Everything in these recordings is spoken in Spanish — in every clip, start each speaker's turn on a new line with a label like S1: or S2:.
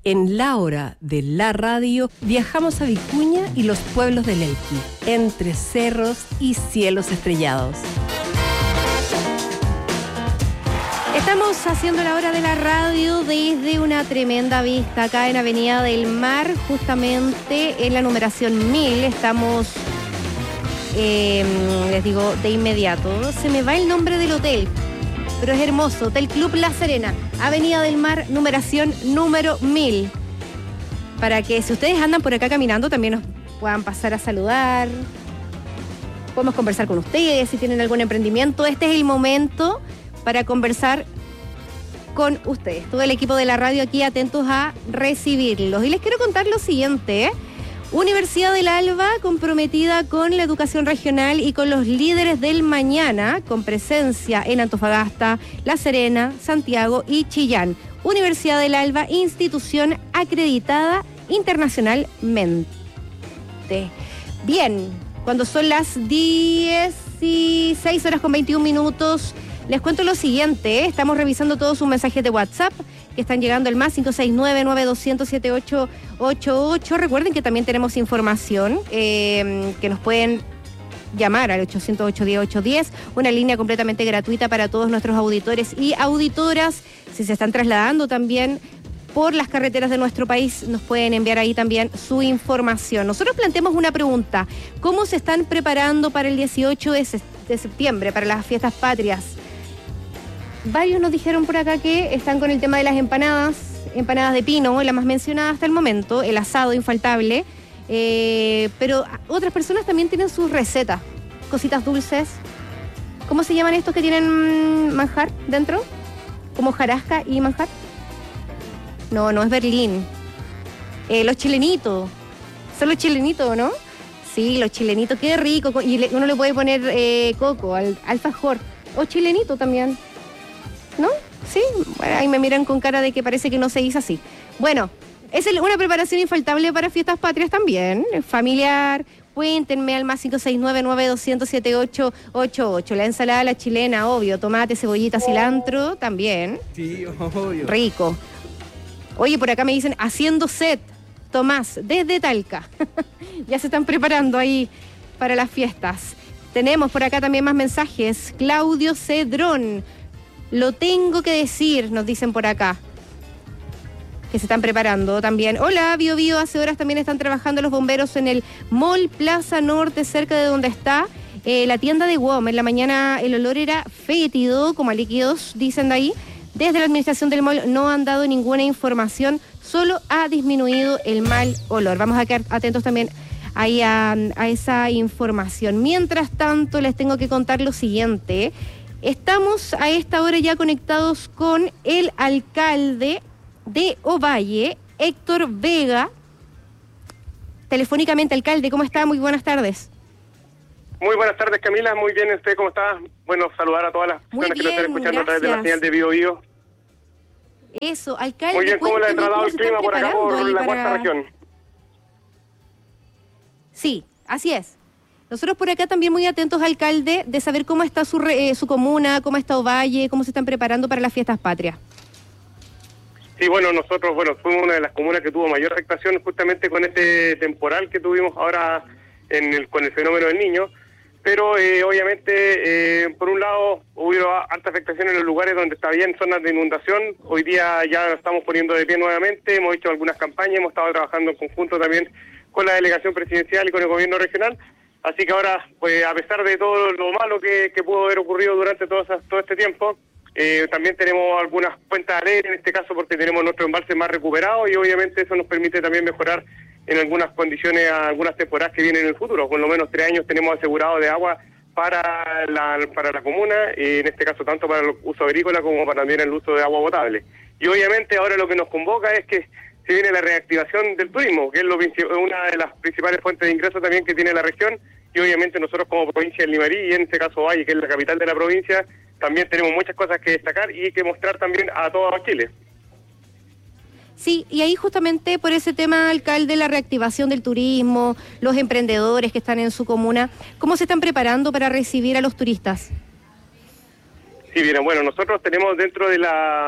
S1: En la hora de la radio viajamos a Vicuña y los pueblos del Elqui, entre cerros y cielos estrellados. Estamos haciendo la hora de la radio desde una tremenda vista acá en Avenida del Mar, justamente en la numeración 1000. Estamos, les digo de inmediato, se me va el nombre del hotel, pero es hermoso, Hotel Club La Serena, Avenida del Mar, numeración número 1000. Para que si ustedes andan por acá caminando también nos puedan pasar a saludar. Podemos conversar con ustedes si tienen algún emprendimiento. Este es el momento para conversar con ustedes. Todo el equipo de la radio aquí atentos a recibirlos. Y les quiero contar lo siguiente. Universidad del Alba comprometida con la educación regional y con los líderes del mañana, con presencia en Antofagasta, La Serena, Santiago y Chillán. Universidad del Alba, institución acreditada internacionalmente. Bien, cuando son las 16:21, les cuento lo siguiente. Estamos revisando todos sus mensajes de WhatsApp que están llegando al más 569-9200-7888. Recuerden que también tenemos información que nos pueden llamar al 808-10-810, una línea completamente gratuita para todos nuestros auditores y auditoras. Si se están trasladando también por las carreteras de nuestro país, nos pueden enviar ahí también su información. Nosotros planteamos una pregunta: ¿cómo se están preparando para el 18 de septiembre, para las fiestas patrias? Varios nos dijeron por acá que están con el tema de las empanadas de pino, la más mencionada hasta el momento, el asado infaltable, pero otras personas también tienen sus recetas, cositas dulces. ¿Cómo se llaman estos que tienen manjar dentro? ¿Como hojarasca y manjar? No es Berlín. Los chilenitos. Son los chilenitos, ¿no? Sí, los chilenitos, qué rico. Y uno le puede poner coco, alfajor. O chilenito también. ¿No? Sí, bueno, ahí me miran con cara de que parece que no se dice así. Bueno, es una preparación infaltable para fiestas patrias también, familiar. Cuéntenme al más 569-9200-7888. La ensalada, la chilena, obvio, tomate, cebollita, cilantro, también.
S2: Sí, obvio.
S1: Rico. Oye, por acá me dicen, haciendo set, Tomás, desde Talca. Ya se están preparando ahí para las fiestas. Tenemos por acá también más mensajes. Claudio Cedrón. Lo tengo que decir, nos dicen por acá, que se están preparando también. Hola, Bio Bio, hace horas también están trabajando los bomberos en el Mall Plaza Norte, cerca de donde está la tienda de WOM. En la mañana el olor era fétido, como a líquidos, dicen de ahí. Desde la administración del mall no han dado ninguna información, solo ha disminuido el mal olor. Vamos a quedar atentos también ahí a esa información. Mientras tanto, les tengo que contar lo siguiente. Estamos a esta hora ya conectados con el alcalde de Ovalle, Héctor Vega. Telefónicamente, alcalde, ¿cómo está? Muy buenas tardes.
S3: Muy buenas tardes, Camila. Muy bien, ¿usted cómo está? Bueno, saludar a todas las personas que nos están escuchando a través de la señal de Bio Bio.
S1: Eso, alcalde.
S3: Muy bien, ¿cómo le ha tratado el clima por acá, por la cuarta región?
S1: Sí, así es. Nosotros por acá también muy atentos, alcalde, de saber cómo está su comuna, cómo está Ovalle, cómo se están preparando para las fiestas patrias.
S3: Sí, bueno, nosotros fuimos una de las comunas que tuvo mayor afectación justamente con este temporal que tuvimos ahora con el fenómeno del Niño, pero obviamente, por un lado, hubo alta afectación en los lugares donde había zonas de inundación. Hoy día ya nos estamos poniendo de pie nuevamente, hemos hecho algunas campañas, hemos estado trabajando en conjunto también con la delegación presidencial y con el gobierno regional. Así que ahora, pues a pesar de todo lo malo que pudo haber ocurrido durante todo este tiempo, también tenemos algunas cuentas alegres en este caso porque tenemos nuestro embalse más recuperado y obviamente eso nos permite también mejorar en algunas condiciones a algunas temporadas que vienen en el futuro. Por lo menos 3 años tenemos asegurado de agua para la comuna, en este caso tanto para el uso agrícola como para también el uso de agua potable. Y obviamente ahora lo que nos convoca es que se viene la reactivación del turismo, que es una de las principales fuentes de ingresos también que tiene la región, y obviamente nosotros como provincia del Limarí, y en este caso Valle, que es la capital de la provincia, también tenemos muchas cosas que destacar y que mostrar también a todo Chile.
S1: Sí, y ahí justamente por ese tema, alcalde, la reactivación del turismo, los emprendedores que están en su comuna, ¿cómo se están preparando para recibir a los turistas?
S3: Sí, bien, bueno, nosotros tenemos dentro de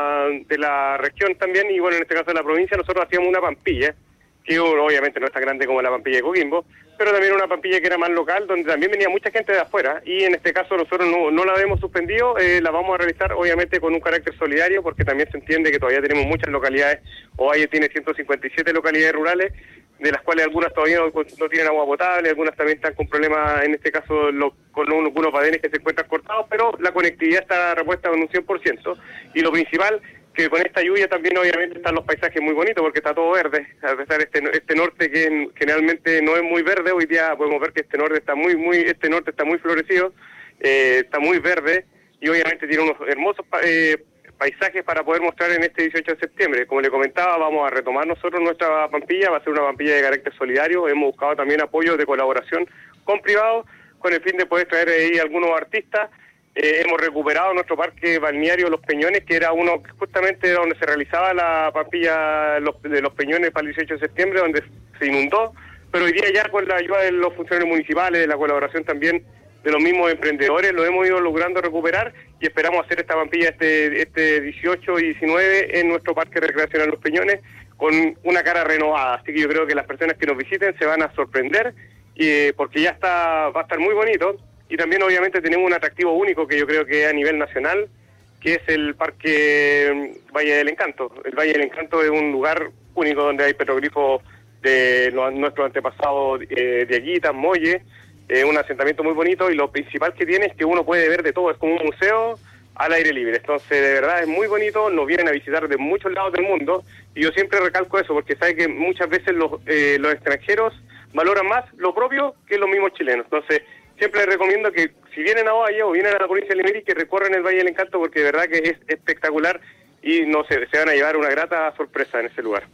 S3: la región también, y bueno, en este caso de la provincia, nosotros hacíamos una pampilla, que obviamente no es tan grande como la pampilla de Coquimbo, pero también una pampilla que era más local, donde también venía mucha gente de afuera, y en este caso nosotros no la hemos suspendido, la vamos a realizar obviamente con un carácter solidario, porque también se entiende que todavía tenemos muchas localidades. Ovalle tiene 157 localidades rurales, de las cuales algunas todavía no tienen agua potable, algunas también están con problemas, en este caso con unos badenes que se encuentran cortados, pero la conectividad está repuesta con un 100%, y lo principal, que con esta lluvia también obviamente están los paisajes muy bonitos porque está todo verde, a pesar de este norte que generalmente no es muy verde. Hoy día podemos ver que este norte está muy florecido, está muy verde, y obviamente tiene unos hermosos paisajes para poder mostrar en este 18 de septiembre. Como le comentaba, vamos a retomar nosotros nuestra pampilla, va a ser una pampilla de carácter solidario. Hemos buscado también apoyo de colaboración con privados, con el fin de poder traer ahí algunos artistas. Hemos recuperado nuestro parque balneario Los Peñones, que era uno justamente donde se realizaba la pampilla de Los Peñones para el 18 de septiembre, donde se inundó, pero hoy día ya con la ayuda de los funcionarios municipales, de la colaboración también de los mismos emprendedores, lo hemos ido logrando recuperar, y esperamos hacer esta pampilla este 18 y 19 en nuestro parque recreacional Los Peñones con una cara renovada. Así que yo creo que las personas que nos visiten se van a sorprender, porque ya va a estar muy bonito. Y también obviamente tenemos un atractivo único que yo creo que es a nivel nacional, que es el Parque Valle del Encanto. El Valle del Encanto es un lugar único donde hay petroglifos de nuestros antepasados de Aguitas, Molle, un asentamiento muy bonito, y lo principal que tiene es que uno puede ver de todo, es como un museo al aire libre. Entonces de verdad es muy bonito, nos vienen a visitar de muchos lados del mundo, y yo siempre recalco eso porque sabe que muchas veces los extranjeros valoran más lo propio que los mismos chilenos. Entonces siempre les recomiendo que si vienen a Ovalle o vienen a la provincia de Limarí, que recorran el Valle del Encanto, porque de verdad que es espectacular, y no sé, se van a llevar una grata sorpresa en ese lugar.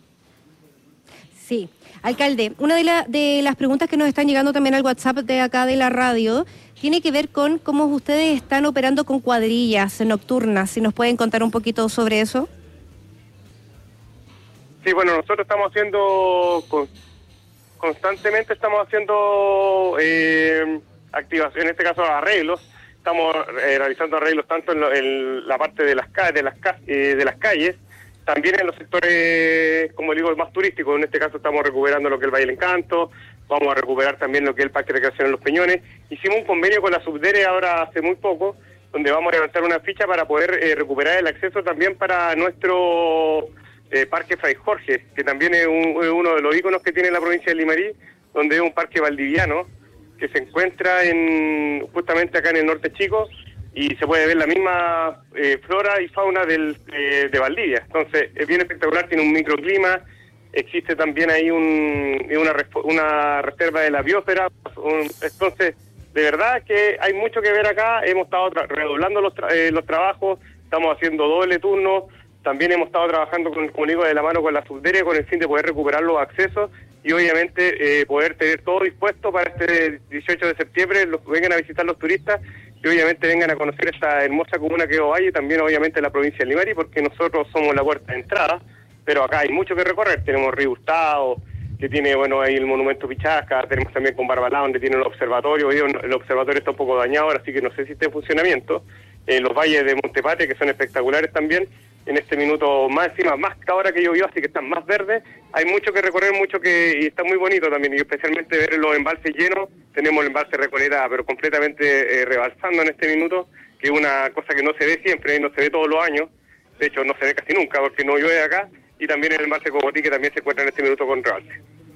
S1: Sí. Alcalde, una de las preguntas que nos están llegando también al WhatsApp de acá de la radio tiene que ver con cómo ustedes están operando con cuadrillas nocturnas. Si nos pueden contar un poquito sobre eso.
S3: Sí, bueno, nosotros estamos haciendo constantemente activación, en este caso arreglos. Estamos realizando arreglos tanto en la parte de las calles, también en los sectores, como digo, más turísticos. En este caso estamos recuperando lo que es el Valle del Encanto, vamos a recuperar también lo que es el Parque de Recreación en Los Peñones. Hicimos un convenio con la Subdere ahora hace muy poco, donde vamos a levantar una ficha para poder recuperar el acceso también para nuestro Parque Fray Jorge, que también es uno de los íconos que tiene la provincia de Limarí, donde es un parque valdiviano que se encuentra justamente acá en el norte chico, y se puede ver la misma flora y fauna de Valdivia. Entonces es bien espectacular, tiene un microclima, existe también ahí una reserva de la biosfera. Entonces de verdad que hay mucho que ver acá. Hemos estado redoblando los trabajos, estamos haciendo doble turno, también hemos estado trabajando como digo, de la mano con la Subdere, con el fin de poder recuperar los accesos y obviamente poder tener todo dispuesto para este 18 de septiembre, vengan a visitar los turistas y obviamente vengan a conocer esta hermosa comuna que es Ovalle, también obviamente la provincia de Limarí, porque nosotros somos la puerta de entrada, pero acá hay mucho que recorrer. Tenemos Río Hurtado, que tiene, bueno, ahí el monumento Pichasca, tenemos también con Barbalá, donde tiene el observatorio. El observatorio está un poco dañado ahora, así que no sé si está en funcionamiento. Los valles de Montepatria, que son espectaculares también, en este minuto, más encima, más que ahora que llovió, así que están más verdes. Hay mucho que recorrer, y está muy bonito también, y especialmente ver los embalses llenos. Tenemos el embalse Recoleta, pero completamente rebalsando en este minuto, que es una cosa que no se ve siempre, no se ve todos los años. De hecho, no se ve casi nunca, porque no llueve acá. Y también el embalse Cogotí, que también se encuentra en este minuto con rebalse.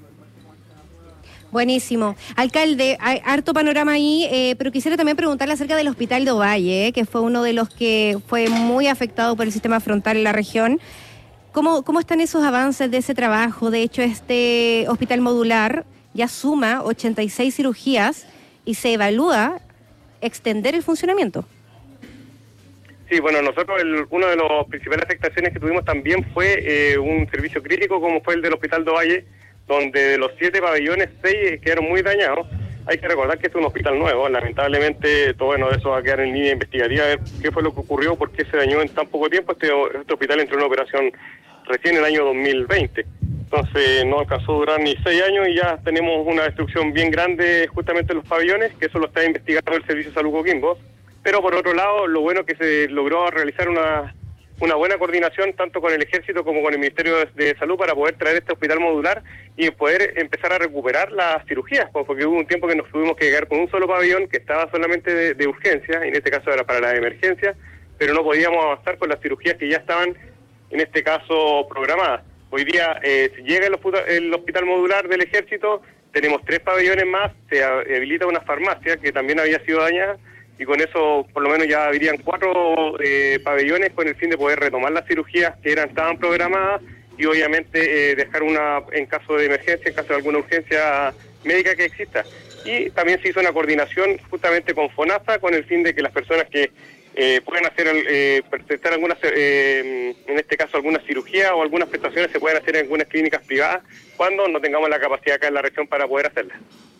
S1: Buenísimo. Alcalde, hay harto panorama ahí, pero quisiera también preguntarle acerca del Hospital de Ovalle, que fue uno de los que fue muy afectado por el sistema frontal en la región. ¿Cómo están esos avances de ese trabajo? De hecho, este hospital modular ya suma 86 cirugías y se evalúa extender el funcionamiento.
S3: Sí, bueno, nosotros una de las principales afectaciones que tuvimos también fue un servicio crítico como fue el del Hospital de Ovalle, donde de los 7 pabellones, 6 quedaron muy dañados. Hay que recordar que es un hospital nuevo, lamentablemente todo eso va a quedar en línea investigativa, a ver qué fue lo que ocurrió, por qué se dañó en tan poco tiempo. Este hospital entró en una operación recién en el año 2020, entonces no alcanzó a durar ni 6 años y ya tenemos una destrucción bien grande justamente en los pabellones, que eso lo está investigando el Servicio de Salud Coquimbo. pero por otro lado, lo bueno es que se logró realizar una buena coordinación tanto con el Ejército como con el Ministerio de Salud para poder traer este hospital modular y poder empezar a recuperar las cirugías, porque hubo un tiempo que nos tuvimos que llegar con un solo pabellón que estaba solamente de urgencia, en este caso era para la emergencia, pero no podíamos avanzar con las cirugías que ya estaban, en este caso, programadas. Hoy día llega el hospital modular del Ejército, tenemos 3 pabellones más, se habilita una farmacia que también había sido dañada, y con eso por lo menos ya habrían 4 pabellones con el fin de poder retomar las cirugías que estaban programadas y obviamente dejar una en caso de emergencia, en caso de alguna urgencia médica que exista. Y también se hizo una coordinación justamente con FONASA con el fin de que las personas que puedan hacer, presentar algunas, en este caso algunas cirugías o algunas prestaciones se puedan hacer en algunas clínicas privadas cuando no tengamos la capacidad acá en la región para poder hacerlas.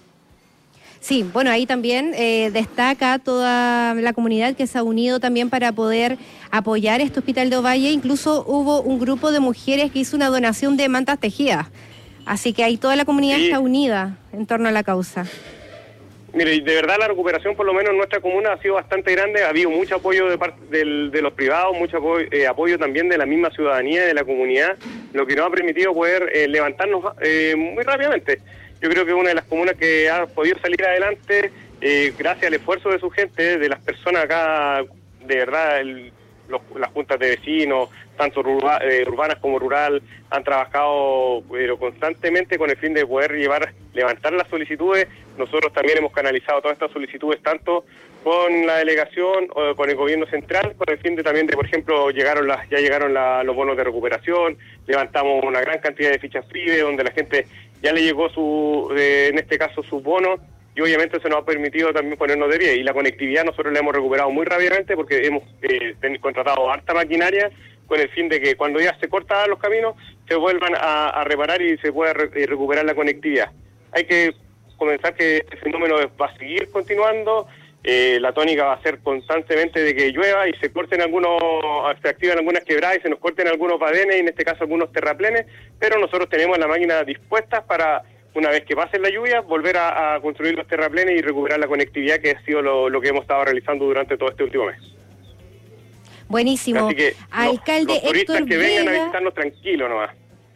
S1: Sí, bueno, ahí también destaca toda la comunidad que se ha unido también para poder apoyar este hospital de Ovalle. Incluso hubo un grupo de mujeres que hizo una donación de mantas tejidas. Así que ahí toda la comunidad está unida en torno a la causa.
S3: Mire, de verdad la recuperación por lo menos en nuestra comuna ha sido bastante grande. Ha habido mucho apoyo de parte de los privados, mucho apoyo también de la misma ciudadanía, de la comunidad, lo que nos ha permitido poder levantarnos muy rápidamente. Yo creo que es una de las comunas que ha podido salir adelante gracias al esfuerzo de su gente, de las personas acá, de verdad, las juntas de vecinos, tanto urbanas como rural, han trabajado pero constantemente con el fin de poder levantar las solicitudes. Nosotros también hemos canalizado todas estas solicitudes tanto con la delegación o con el gobierno central, con el fin de también de, por ejemplo, ya llegaron los bonos de recuperación, levantamos una gran cantidad de fichas FIBE donde la gente ya le llegó en este caso sus bonos, y obviamente eso nos ha permitido también ponernos de pie. Y la conectividad nosotros la hemos recuperado muy rápidamente porque hemos contratado harta maquinaria con el fin de que cuando ya se cortan los caminos se vuelvan a reparar y se pueda recuperar la conectividad. Hay que comenzar que este fenómeno va a seguir continuando. La tónica va a ser constantemente de que llueva y se activan algunas quebradas y se nos corten algunos badenes y en este caso algunos terraplenes, pero nosotros tenemos la máquina dispuesta para, una vez que pasen la lluvia, volver a construir los terraplenes y recuperar la conectividad, que ha sido lo que hemos estado realizando durante todo este último mes.
S1: Buenísimo.
S3: Así que
S1: Alcalde
S3: los turistas
S1: Héctor
S3: que vengan
S1: Vega,
S3: a visitarnos tranquilos nomás.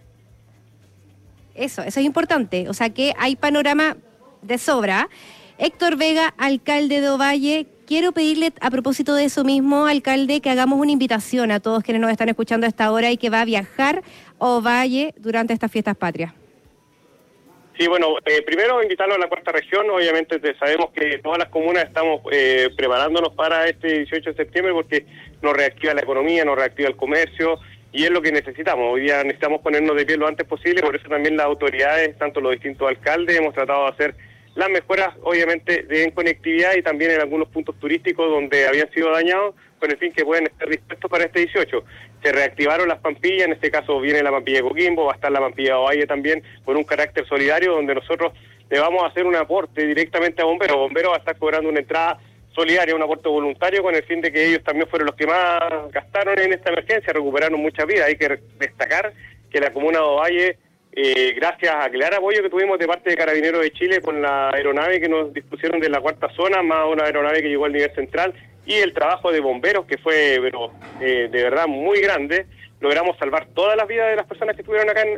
S1: Eso es importante, o sea que hay panorama de sobra. Héctor Vega, alcalde de Ovalle, quiero pedirle a propósito de eso mismo, alcalde, que hagamos una invitación a todos quienes nos están escuchando a esta hora y que va a viajar a Ovalle durante estas fiestas patrias.
S3: Sí, bueno, primero invitarlo a la cuarta región. Obviamente sabemos que todas las comunas estamos preparándonos para este 18 de septiembre porque nos reactiva la economía, nos reactiva el comercio y es lo que necesitamos. Hoy día necesitamos ponernos de pie lo antes posible, por eso también las autoridades, tanto los distintos alcaldes, hemos tratado de hacer las mejoras, obviamente, en conectividad y también en algunos puntos turísticos donde habían sido dañados, con el fin que puedan estar dispuestos para este 18. Se reactivaron las Pampillas, en este caso viene la Pampilla de Coquimbo, va a estar la Pampilla de Ovalle también, con un carácter solidario, donde nosotros le vamos a hacer un aporte directamente a Bomberos. Bomberos va a estar cobrando una entrada solidaria, un aporte voluntario, con el fin de que ellos también fueron los que más gastaron en esta emergencia, recuperaron muchas vidas. Hay que destacar que la comuna de Ovalle, gracias al gran apoyo que tuvimos de parte de Carabineros de Chile con la aeronave que nos dispusieron de la cuarta zona, más una aeronave que llegó al nivel central, y el trabajo de bomberos que fue de verdad muy grande, logramos salvar todas las vidas de las personas que estuvieron acá